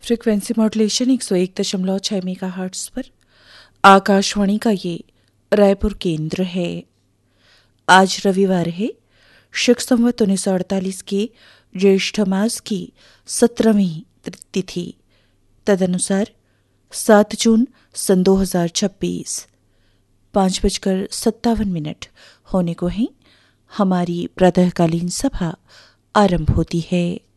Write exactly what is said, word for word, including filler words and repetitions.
Frequency modulation एक सौ एक दशमलव छः मेगा हर्ट्स पर आकाशवाणी का ये रायपुर केंद्र है। आज रविवार है, शक संवत उन्नीस सौ अड़तालीस के ज्येष्ठ मास की सत्रहवीं तिथि, तदनुसार सात जून सन दो हजार छब्बीस। पाँच बजकर सत्तावन मिनट होने को ही हमारी प्रातःकालीन सभा आरंभ होती है।